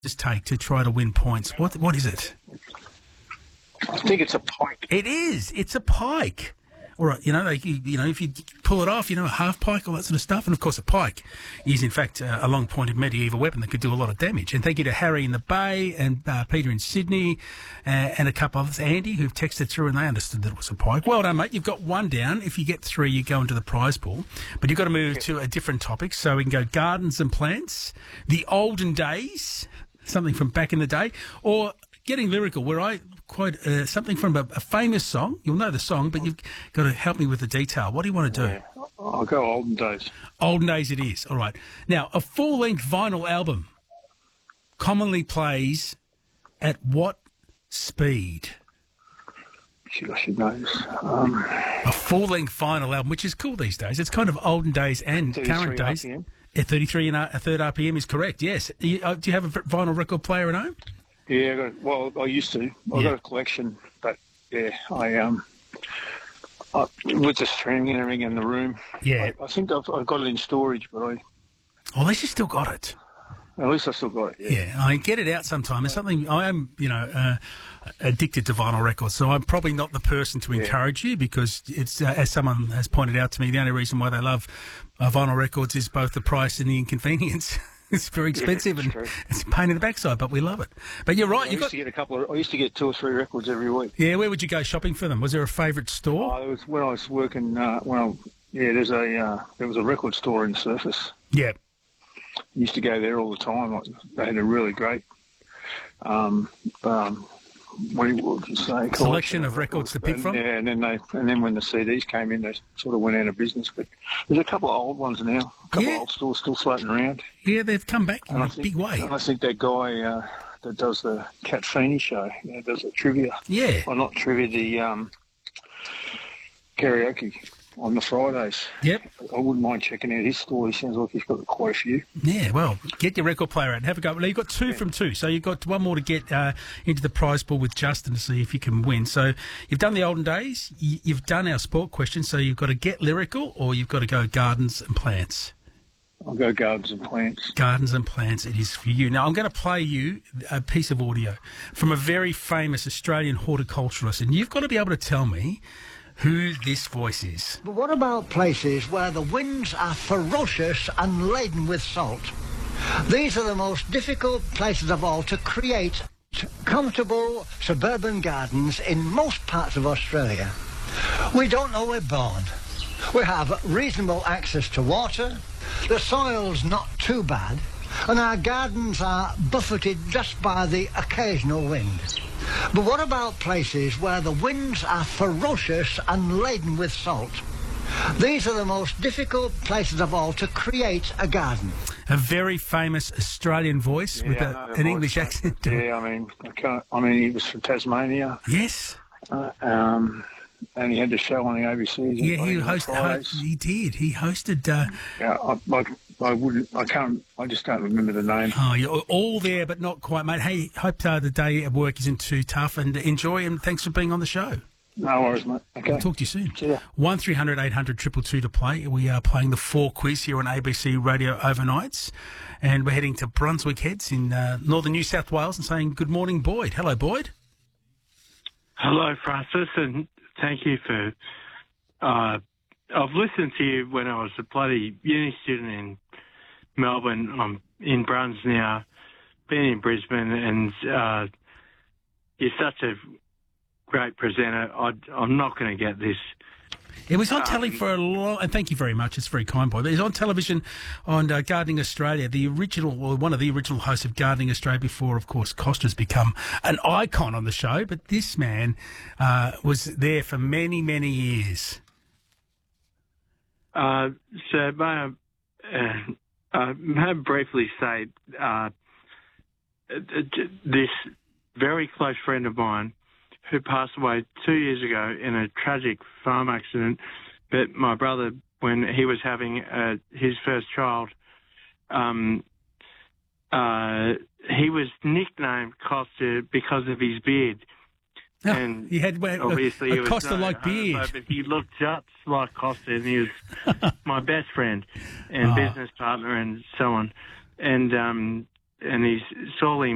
just take to try to win points? What is it? I think it's a pike. It is. It's a pike. All right, if you pull it off, a half pike, all that sort of stuff. And, of course, a pike is, in fact, a long-pointed medieval weapon that could do a lot of damage. And thank you to Harry in the Bay and Peter in Sydney and a couple others, Andy, who've texted through and they understood that it was a pike. Well done, mate. You've got one down. If you get three, you go into the prize pool. But you've got to move to a different topic. So we can go gardens and plants, the olden days, something from back in the day, or getting lyrical, where I quote something from a famous song. You'll know the song, but you've got to help me with the detail. What do you want to do? Yeah, I'll go olden days. Olden days it is. All right. Now, a full-length vinyl album commonly plays at what speed? I should know this. A full-length vinyl album, which is cool these days. It's kind of olden days and current days. RPM. 33 and a third RPM is correct, yes. Do you have a vinyl record player at home? Yeah, I used to. I've got a collection, but yeah, with the streaming and everything in the room. Yeah. I think I've got it in storage, but Oh, at least you still got it. at least I still got it. Yeah, I get it out sometime. It's something I am, addicted to vinyl records, so I'm probably not the person to encourage you because it's, as someone has pointed out to me, the only reason why they love vinyl records is both the price and the inconvenience. It's very expensive and it's a pain in the backside, but we love it. But you're right. I used to get 2 or 3 records every week. Yeah, where would you go shopping for them? Was there a favourite store? It was when I was working. There was a record store in Surface. Yeah. I used to go there all the time. They had a really great, what would you say? Collection of records to pick from. Yeah, and then when the CDs came in, they sort of went out of business. But there's a couple of old ones now. A couple of old stores still floating around. Yeah, they've come back in a big way. And I think that guy that does the Cat Feeney show, does the trivia. Yeah. Well, not trivia, the karaoke on the Fridays. Yep. I wouldn't mind checking out his store. He sounds like he's got quite a few. Yeah, well, get your record player out and have a go. Well, you've got 2 from 2, so you've got one more to get into the prize pool with Justin to see if you can win. So you've done the olden days, you've done our sport question, so you've got to get lyrical or you've got to go gardens and plants. I'll go gardens and plants. Gardens and plants, it is for you. Now, I'm going to play you a piece of audio from a very famous Australian horticulturalist, and you've got to be able to tell me who this voice is. But what about places where the winds are ferocious and laden with salt? These are the most difficult places of all to create comfortable suburban gardens in most parts of Australia. We don't know we're born. We have reasonable access to water, the soil's not too bad, and our gardens are buffeted just by the occasional wind. But what about places where the winds are ferocious and laden with salt? These are the most difficult places of all to create a garden. A very famous Australian voice with an English accent. Yeah, I mean, he was from Tasmania. Yes. And he had the show on the ABC. Yeah, he did. He hosted. I just don't remember the name. Oh, you're all there, but not quite, mate. Hey, hope the day at work isn't too tough, and enjoy. And thanks for being on the show. No worries, mate. Okay. I'll talk to you soon. See ya. 1300 800 222 to play. We are playing the 4 quiz here on ABC Radio overnights, and we're heading to Brunswick Heads in northern New South Wales and saying good morning, Boyd. Hello, Boyd. Hello, Francis, and thank you for. I've listened to you when I was a bloody uni student in Melbourne. I'm in Bruns now, been in Brisbane, and you're such a great presenter. I'm not going to get this. It was on telly for a long... And thank you very much. It's very kind, Boyd. It was on television on Gardening Australia, one of the original hosts of Gardening Australia before, of course, Costa's become an icon on the show. But this man was there for many, many years. So may I briefly say this very close friend of mine who passed away 2 years ago in a tragic farm accident, but my brother, when he was having his first child, he was nicknamed Costa because of his beard. Oh, and he had obviously a Costa-like beard. But he looked just like Costa, and he was my best friend and business partner and so on. And he's sorely